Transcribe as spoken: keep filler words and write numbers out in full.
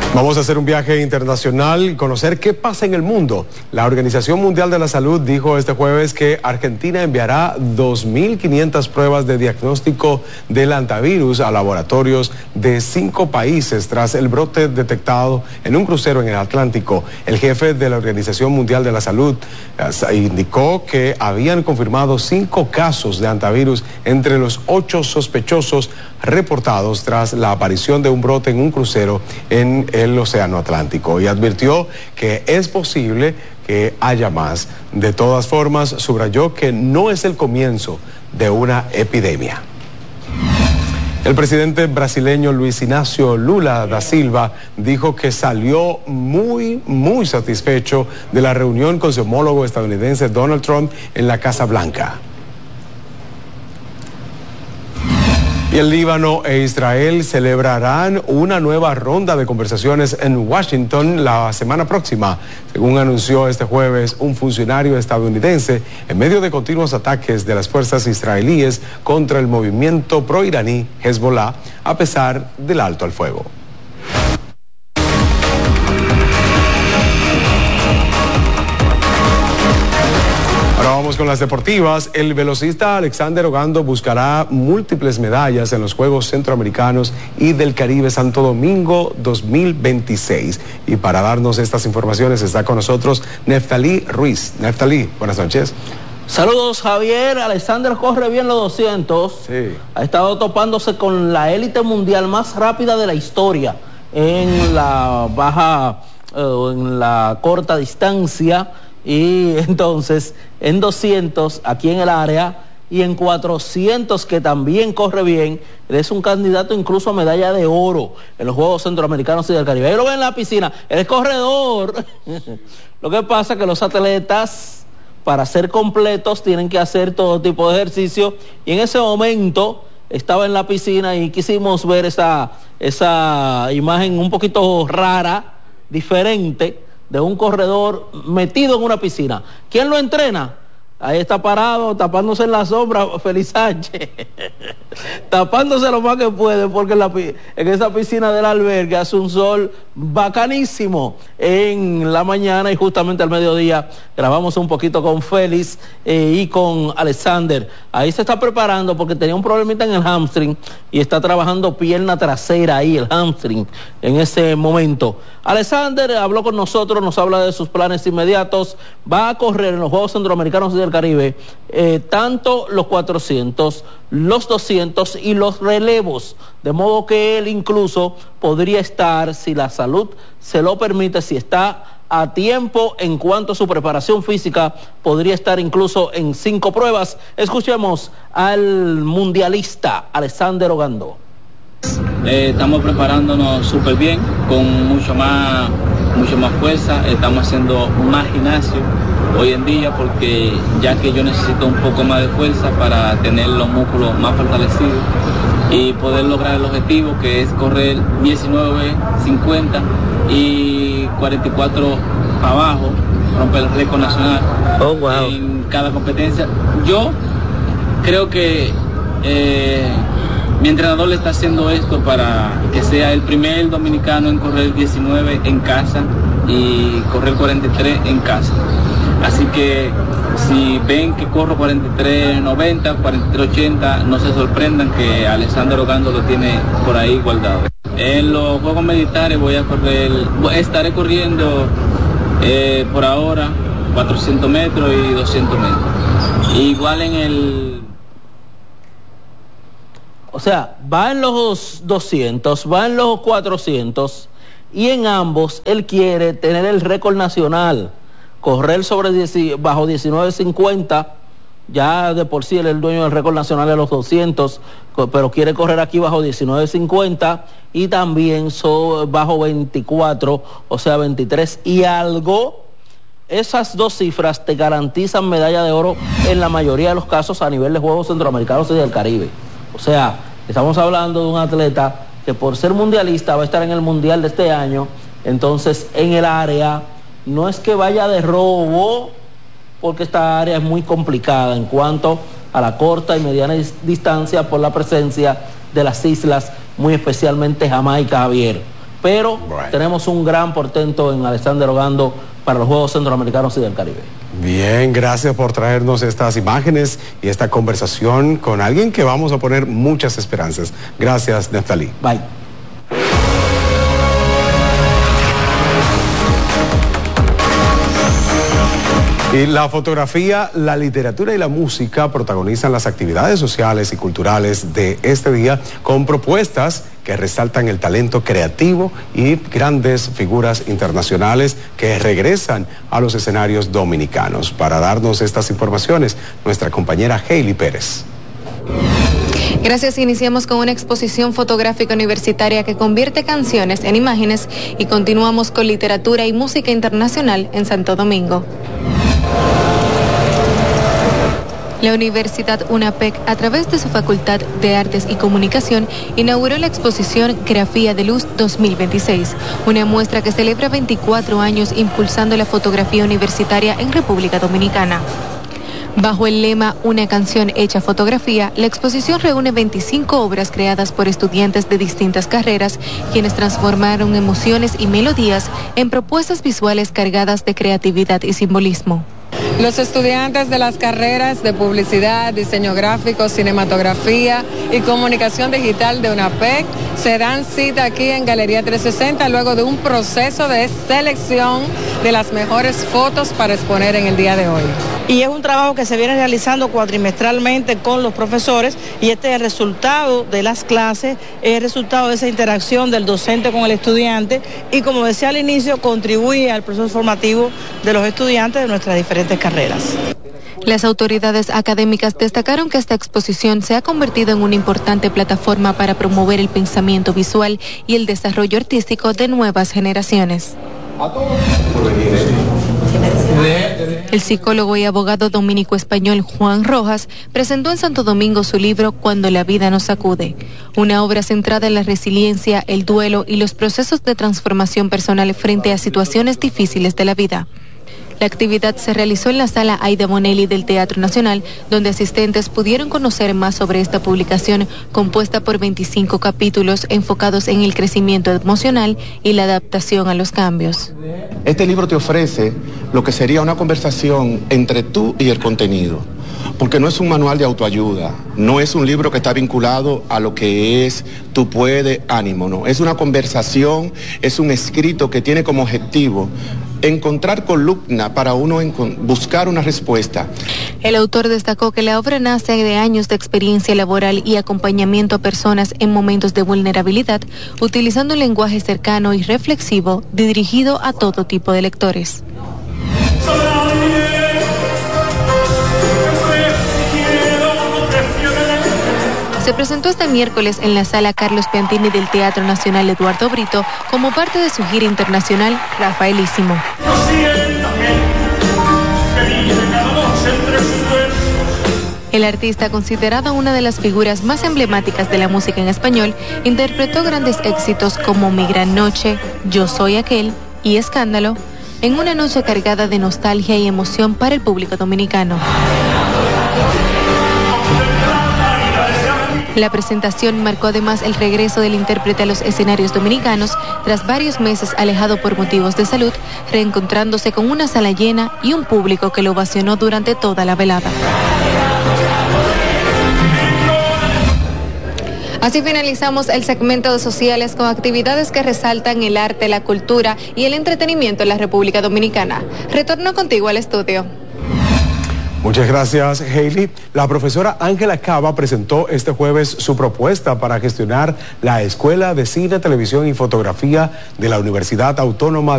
Vamos a hacer un viaje internacional y conocer qué pasa en el mundo. La Organización Mundial de la Salud dijo este jueves que Argentina enviará dos mil quinientas pruebas de diagnóstico del hantavirus a laboratorios de cinco países tras el brote detectado en un crucero en el Atlántico. El jefe de la Organización Mundial de la Salud eh, indicó que habían confirmado cinco casos de hantavirus entre los ocho sospechosos reportados tras la aparición de un brote en un crucero en el Océano Atlántico, y advirtió que es posible que haya más. De todas formas, subrayó que no es el comienzo de una epidemia. El presidente brasileño Luis Inácio Lula da Silva dijo que salió muy, muy satisfecho de la reunión con su homólogo estadounidense Donald Trump en la Casa Blanca. Y el Líbano e Israel celebrarán una nueva ronda de conversaciones en Washington la semana próxima, según anunció este jueves un funcionario estadounidense, en medio de continuos ataques de las fuerzas israelíes contra el movimiento proiraní Hezbollah, a pesar del alto al fuego. Vamos con las deportivas. El velocista Alexander Ogando buscará múltiples medallas en los Juegos Centroamericanos y del Caribe Santo Domingo dos mil veintiséis. Y para darnos estas informaciones está con nosotros Neftalí Ruiz. Neftalí, buenas noches. Saludos, Javier. Alexander corre bien los doscientos. Sí. Ha estado topándose con la élite mundial más rápida de la historia en la baja, eh, en la corta distancia. Y entonces en doscientos aquí en el área y en cuatrocientos, que también corre bien, él es un candidato incluso a medalla de oro en los Juegos Centroamericanos y del Caribe. Ahí lo ven en la piscina, él es corredor. Lo que pasa es que los atletas, para ser completos, tienen que hacer todo tipo de ejercicio, y en ese momento estaba en la piscina y quisimos ver esa, esa imagen un poquito rara, diferente, de un corredor metido en una piscina. ¿Quién lo entrena? Ahí está parado, tapándose en la sombra, Félix Sánchez. Tapándose lo más que puede, porque en, la, en esa piscina del albergue hace un sol bacanísimo en la mañana, y justamente al mediodía grabamos un poquito con Félix eh, y con Alexander. Ahí se está preparando porque tenía un problemita en el hamstring y está trabajando pierna trasera ahí, el hamstring, en ese momento. Alexander habló con nosotros, nos habla de sus planes inmediatos. Va a correr en los Juegos Centroamericanos y del Caribe eh, tanto los cuatrocientos, los doscientos y los relevos, de modo que él incluso podría estar, si la salud se lo permite, si está a tiempo en cuanto a su preparación física, podría estar incluso en cinco pruebas. Escuchemos al mundialista Alexander Ogando. Eh, estamos preparándonos súper bien, con mucho más, mucho más fuerza. Estamos haciendo más gimnasio hoy en día, porque ya que yo necesito un poco más de fuerza para tener los músculos más fortalecidos y poder lograr el objetivo, que es correr diecinueve cincuenta y cuarenta y cuatro abajo, romper el récord nacional. Oh, wow. En cada competencia. Yo creo que eh, mi entrenador le está haciendo esto para que sea el primer dominicano en correr diecinueve en casa y correr cuarenta y tres en casa. Así que si ven que corro cuarenta y tres noventa, cuarenta y tres ochenta, no se sorprendan que Alexander Ogando lo tiene por ahí guardado. En los Juegos Militares voy a correr, estaré corriendo eh, por ahora cuatrocientos metros y doscientos metros. Igual en el... O sea, va en los doscientos, va en los cuatrocientos, y en ambos él quiere tener el récord nacional, correr sobre diez, bajo diecinueve cincuenta. Ya de por sí él es el dueño del récord nacional de los doscientos, pero quiere correr aquí bajo diecinueve cincuenta y también so, bajo veinticuatro, o sea veintitrés y algo. Esas dos cifras te garantizan medalla de oro en la mayoría de los casos a nivel de Juegos Centroamericanos y del Caribe. O sea, estamos hablando de un atleta que por ser mundialista va a estar en el mundial de este año. Entonces, en el área, no es que vaya de robo, porque esta área es muy complicada en cuanto a la corta y mediana distancia por la presencia de las islas, muy especialmente Jamaica, Javier. pero bueno, tenemos un gran portento en Alexander Ogando para los Juegos Centroamericanos y del Caribe. Bien, gracias por traernos estas imágenes y esta conversación con alguien que vamos a poner muchas esperanzas. Gracias, Neftalí. Bye. Y la fotografía, la literatura y la música protagonizan las actividades sociales y culturales de este día con propuestas que resaltan el talento creativo y grandes figuras internacionales que regresan a los escenarios dominicanos. Para darnos estas informaciones, nuestra compañera Hailey Pérez. Gracias. Iniciamos con una exposición fotográfica universitaria que convierte canciones en imágenes y continuamos con literatura y música internacional en Santo Domingo. La Universidad UNAPEC, a través de su Facultad de Artes y Comunicación, inauguró la exposición Grafía de Luz dos mil veintiséis, una muestra que celebra veinticuatro años impulsando la fotografía universitaria en República Dominicana. Bajo el lema Una canción hecha fotografía, la exposición reúne veinticinco obras creadas por estudiantes de distintas carreras, quienes transformaron emociones y melodías en propuestas visuales cargadas de creatividad y simbolismo. Los estudiantes de las carreras de publicidad, diseño gráfico, cinematografía y comunicación digital de UNAPEC se dan cita aquí en Galería trescientos sesenta luego de un proceso de selección de las mejores fotos para exponer en el día de hoy. Y es un trabajo que se viene realizando cuatrimestralmente con los profesores y este es el resultado de las clases, es el resultado de esa interacción del docente con el estudiante y, como decía al inicio, contribuye al proceso formativo de los estudiantes de nuestras diferentes carreras. Las autoridades académicas destacaron que esta exposición se ha convertido en una importante plataforma para promover el pensamiento visual y el desarrollo artístico de nuevas generaciones. El psicólogo y abogado dominico-español Juan Rojas presentó en Santo Domingo su libro Cuando la vida nos sacude, una obra centrada en la resiliencia, el duelo y los procesos de transformación personal frente a situaciones difíciles de la vida. La actividad se realizó en la sala Aida Bonelli del Teatro Nacional, donde asistentes pudieron conocer más sobre esta publicación compuesta por veinticinco capítulos enfocados en el crecimiento emocional y la adaptación a los cambios. Este libro te ofrece lo que sería una conversación entre tú y el contenido, porque no es un manual de autoayuda, no es un libro que está vinculado a lo que es tú puedes, ánimo, no, es una conversación, es un escrito que tiene como objetivo encontrar columna para uno buscar una respuesta. El autor destacó que la obra nace de años de experiencia laboral y acompañamiento a personas en momentos de vulnerabilidad, utilizando un lenguaje cercano y reflexivo dirigido a todo tipo de lectores. Se presentó este miércoles en la sala Carlos Piantini del Teatro Nacional Eduardo Brito como parte de su gira internacional Rafaelísimo. El artista, considerado una de las figuras más emblemáticas de la música en español, interpretó grandes éxitos como Mi Gran Noche, Yo Soy Aquel y Escándalo, en una noche cargada de nostalgia y emoción para el público dominicano. La presentación marcó además el regreso del intérprete a los escenarios dominicanos tras varios meses alejado por motivos de salud, reencontrándose con una sala llena y un público que lo ovacionó durante toda la velada. Así finalizamos el segmento de sociales con actividades que resaltan el arte, la cultura y el entretenimiento en la República Dominicana. Retorno contigo al estudio. Muchas gracias, Hailey. La profesora Ángela Cava presentó este jueves su propuesta para gestionar la Escuela de Cine, Televisión y Fotografía de la Universidad Autónoma